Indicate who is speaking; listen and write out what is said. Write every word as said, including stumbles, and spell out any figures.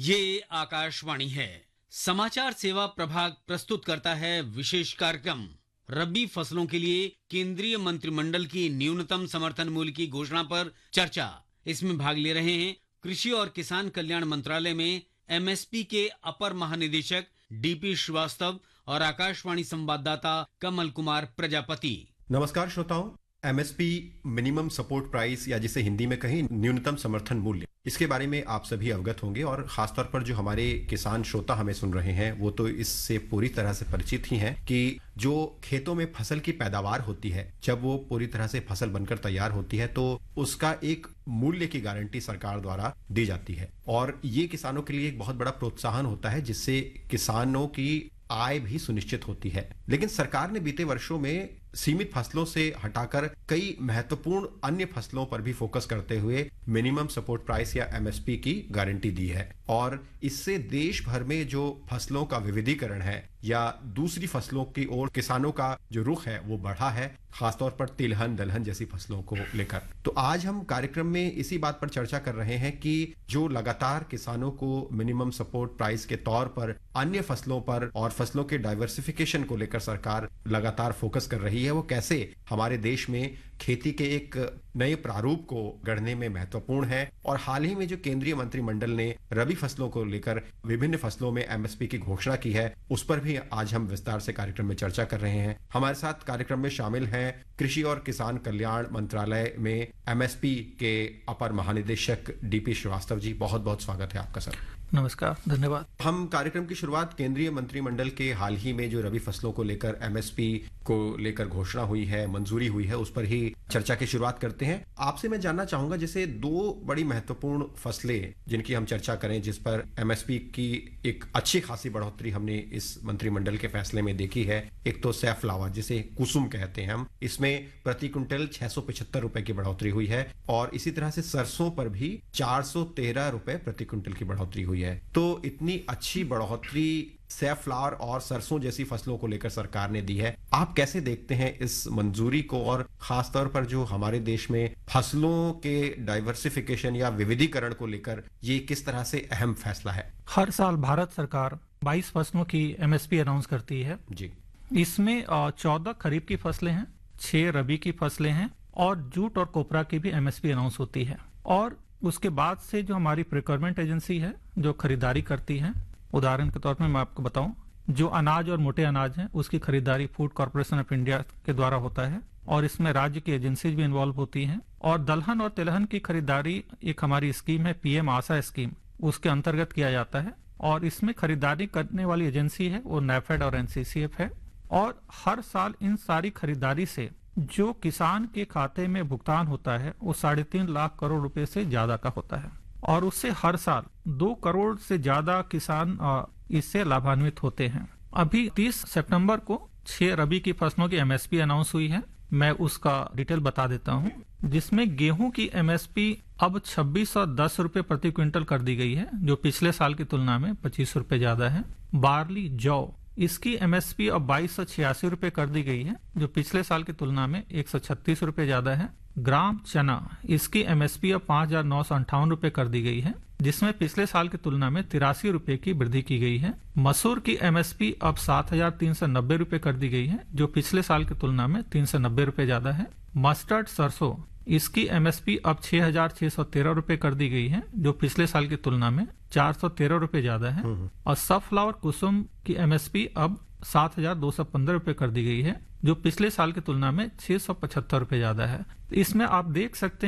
Speaker 1: ये आकाशवाणी है। समाचार सेवा प्रभाग प्रस्तुत करता है विशेष कार्यक्रम रबी फसलों के लिए केंद्रीय मंत्रिमंडल की न्यूनतम समर्थन मूल्य की घोषणा पर चर्चा। इसमें भाग ले रहे हैं कृषि और किसान कल्याण मंत्रालय में एमएसपी के अपर महानिदेशक डीपी श्रीवास्तव और आकाशवाणी संवाददाता कमल कुमार प्रजापति।
Speaker 2: नमस्कार श्रोताओं, एमएसपी मिनिमम सपोर्ट प्राइस या जिसे हिंदी में कहें न्यूनतम समर्थन मूल्य, इसके बारे में आप सभी अवगत होंगे और खासतौर पर जो हमारे किसान श्रोता हमें सुन रहे हैं वो तो इससे पूरी तरह से परिचित ही हैं कि जो खेतों में फसल की पैदावार होती है, जब वो पूरी तरह से फसल बनकर तैयार होती है तो उसका एक मूल्य की गारंटी सरकार द्वारा दी जाती है और ये किसानों के लिए एक बहुत बड़ा प्रोत्साहन होता है जिससे किसानों की आय भी सुनिश्चित होती है। लेकिन सरकार ने बीते वर्षों में सीमित फसलों से हटाकर कई महत्वपूर्ण अन्य फसलों पर भी फोकस करते हुए मिनिमम सपोर्ट प्राइस या एमएसपी की गारंटी दी है और इससे देश भर में जो फसलों का विविधीकरण है या दूसरी फसलों की ओर किसानों का जो रुख है वो बढ़ा है, खासतौर पर तिलहन दलहन जैसी फसलों को लेकर। तो आज हम कार्यक्रम में इसी बात पर चर्चा कर रहे हैं कि जो लगातार किसानों को मिनिमम सपोर्ट प्राइस के तौर पर अन्य फसलों पर और फसलों के डाइवर्सिफिकेशन को लेकर सरकार लगातार फोकस कर रही है, वो कैसे हमारे देश में खेती के एक नए प्रारूप को गढ़ने में महत्वपूर्ण है। और हाल ही में जो केंद्रीय मंत्रिमंडल ने रबी फसलों को लेकर विभिन्न फसलों में एमएसपी की घोषणा की है, उस पर भी आज हम विस्तार से कार्यक्रम में चर्चा कर रहे हैं। हमारे साथ कार्यक्रम में शामिल हैं कृषि और किसान कल्याण मंत्रालय में एमएसपी के अपर महानिदेशक डीपी श्रीवास्तव जी। बहुत बहुत स्वागत है आपका सर।
Speaker 3: नमस्कार, धन्यवाद।
Speaker 2: हम कार्यक्रम की शुरुआत केंद्रीय मंत्रिमंडल के हाल ही में जो रबी फसलों को लेकर एमएसपी को लेकर घोषणा हुई है, मंजूरी हुई है, उस पर ही चर्चा की शुरुआत करते हैं। आपसे मैं जानना चाहूंगा, जैसे दो बड़ी महत्वपूर्ण फसलें जिनकी हम चर्चा करें, जिस पर एमएसपी की एक अच्छी खासी बढ़ोतरी हमने इस मंत्रिमंडल के फैसले में देखी है। एक तो सैफ्लावर जिसे कुसुम कहते हैं हम, इसमें प्रति क्विंटल छह सौ पचहत्तर रुपए की बढ़ोतरी हुई है और इसी तरह से सरसों पर भी चार सौ तेरह रुपए प्रति क्विंटल की बढ़ोतरी हुई है। तो इतनी अच्छी बढ़ोतरी सैफ्लावर और सरसों जैसी फसलों को लेकर सरकार ने दी है, आप कैसे देखते हैं इस मंजूरी को और खासतौर पर जो हमारे देश में फसलों के डाइवर्सिफिकेशन या विविधीकरण को लेकर ये किस तरह से अहम फैसला है?
Speaker 3: हर साल भारत सरकार बाईस फसलों की एमएसपी अनाउंस करती है जी। इसमें चौदह खरीफ की फसलें हैं, छह रबी की फसलें हैं और जूट और कोपरा की भी एमएसपी अनाउंस होती है। और उसके बाद से जो हमारी प्रिक्योरमेंट एजेंसी है जो खरीदारी करती है, उदाहरण के तौर पर मैं आपको बताऊं, जो अनाज और मोटे अनाज हैं उसकी खरीदारी फूड कॉर्पोरेशन ऑफ इंडिया के द्वारा होता है और इसमें राज्य की एजेंसीज भी इन्वॉल्व होती हैं। और दलहन और तिलहन की खरीदारी एक हमारी स्कीम है, पीएम आशा स्कीम, उसके अंतर्गत किया जाता है और इसमें खरीदारी करने वाली एजेंसी है वो नैफेड और एनसीसीएफ है। और हर साल इन सारी खरीदारी से जो किसान के खाते में भुगतान होता है वो साढ़े तीन लाख करोड़ रुपए से ज्यादा का होता है और उससे हर साल दो करोड़ से ज्यादा किसान इससे लाभान्वित होते हैं। अभी तीस सितंबर को छह रबी की फसलों की एमएसपी अनाउंस हुई है, मैं उसका डिटेल बता देता हूं, जिसमें गेहूं की एमएसपी अब छब्बीस सौ दस रुपए प्रति क्विंटल कर दी गई है जो पिछले साल की तुलना में पच्चीस रुपए ज्यादा है। बार्ली जौ, इसकी एमएसपी अब बाईस सौ छियासी रुपए कर दी गई है जो पिछले साल की तुलना में एक सौ छत्तीस रुपए ज्यादा है। ग्राम चना, इसकी एमएसपी अब पांच हजार नौ सौ अंठावन रुपए कर दी गई है जिसमें पिछले साल की तुलना में तिरासी रुपए की वृद्धि की गई है। मसूर की एमएसपी अब सात हजार तीन सौ नब्बे रुपए कर दी गई है जो पिछले साल की तुलना में तीन सौ नब्बे रुपए ज्यादा है। मस्टर्ड सरसों, इसकी एमएसपी अब छह हजार छह सौ तेरह रुपए कर दी गई है जो पिछले साल की तुलना में चार सौ तेरह रुपए ज्यादा है। और सनफ्लावर कुसुम की एमएसपी अब सात हजार दो सौ पंद्रह रुपए कर दी गई है जो पिछले साल की तुलना में छह सौ पचहत्तर रुपए ज्यादा है। इसमें आप देख सकते हैं